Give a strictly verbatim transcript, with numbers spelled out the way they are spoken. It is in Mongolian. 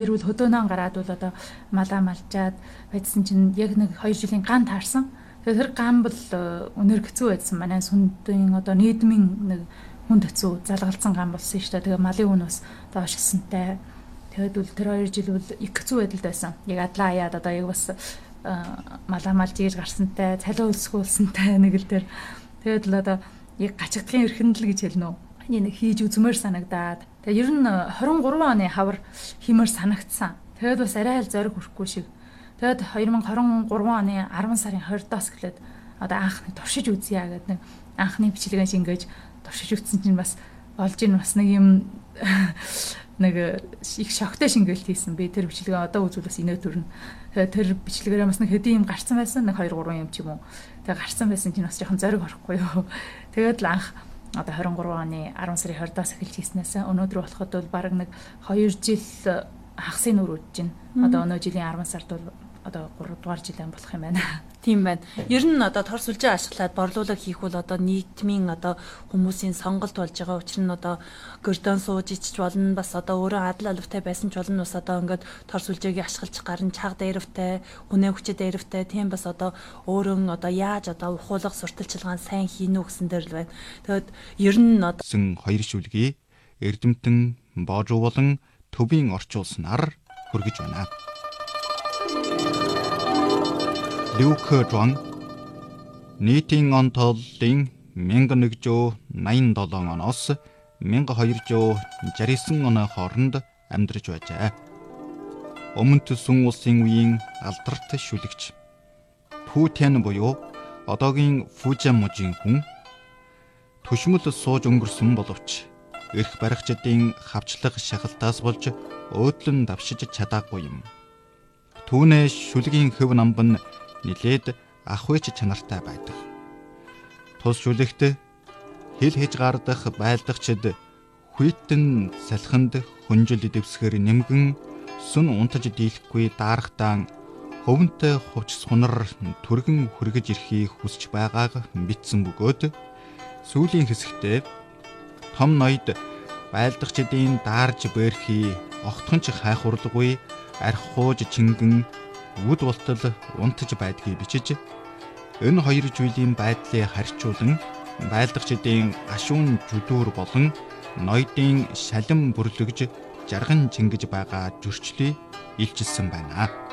тэрүүл хөдөөнөө гараад бол одоо малаа малжаад байдсан чинь яг нэг хоёр жилийн ган таарсан. Тэгэхээр тэр ган бол өнөр хэцүү байсан. Манай сүндийн одоо нийдмийн нэг хүнд хэцүү залгалцсан ган болсон шүү дээ. Тэгээ малын үн бас доошгсантай. Тэгээд үл тэр хоёр жил бол их хэцүү байдалд байсан. Яг адлаа яад одоо яг бас малаа малж ийж гарсантай, цалиу өлсгүүлсэнтэй нэг л тэр. Тэгээд л одоо яг гачигдхийн эрхэндэл гэж хэлнэ үү. Энийг хийж үзмээр санагдаад. Тэгээ ер нь двадцать три оны хавар хиймээр санагдсан. Тэгээд бас арай л зориг хүрхгүй шиг. Тэгээд двадцать двадцать три оны арван сарын двадцоос эхлээд одоо анхны туршиж үзье гэдэг нэг анхны бичлэгээ шингээж туршиж үзсэн чинь бас болж ийн бас нэг юм нэг их шоктой шингээлт хийсэн. Би тэр бичлэгээ одоо үзвэл бас инээ төрнө. Тэгээд тэр бичлэгээрээ бас нэг хэдийн юм гарцсан байсан. нэг хоёр гурван юм ч юм уу. Тэгээд гарцсан байсан чинь бас жоохон зориг орохгүй юу. Тэгээд л анх одоо двадцать три оны арван сарын двадцоос эхэлж хийснээс өнөөдөр болоход бол бараг нэг хоёр жил хагасны нүр үдэж байна. Одоо өнөө жилийн арван сард бол одоо гурав дугаар жил ам болох юм байна. Тийм байна. Ер нь одоо тор сүлжээ ашиглаад борлуулалт хийх бол одоо нийгмийн одоо хүмүүсийн сонголт болж байгаа учраас нь одоо гордон сууж ичж болно. Бас одоо өөрөө адал алавтай байсан ч болно. Бас одоо ингээд тор сүлжээгийг ашиглаж гарна чаг дээрвтэй, хүнээ хүчтэй дээрвтэй. Тийм бас одоо өөрөө одоо яаж одоо ухуулга сурталчилгаан сайн хийнү гэсэн дээр л байна. Тэгэд ер нь одоо хоёр шүлгийг эрдэмтэн боожуу болон төвийн орчуулснаар хүргэж байна. Люк Жон нийтийн он тооллын мянга нэгдүгээр найман долоо оноос мянга хоёрдугаар шарсан девять оны хооронд амьдарч байжээ. Өмнөд Сүн улсын үеийн алдарт шүлэгч Путин буюу одоогийн Фужин мужийн хүн төшмөл сууж өнгөрсөн боловч эрх баригчдын хавчлаг шахалтаас болж өөдлөн давшиж чадаагүй юм. Түүнээ шүлгийн хөв намбан нилээд ахвэч чанартай байдаг. Тус шүлэгт хил хийж гардах байлдагчд хүйтэн салхинд хүнжил дэвсгэр нэмгэн сүн унтаж дийлэхгүй дарахтаан хөвөнтэй хувцс хунар түргэн хүргэж ирэхийг хүсэж байгааг бичсэн бөгөөд сүүлийн хэсэгтээ том ноёд байлдагчдын даарж бэрхий огтхон ч хайхурлгүй архууж чингэн үд болтол унтаж байдгийг бичиж энэ хоёр зүйлийн байдлыг харьцуулан байлдагчдын гашуун жүдүүр болон ноёдын шалин бүрлэгж жарган чингэж байгаа зөрчлийг илчилсэн байна.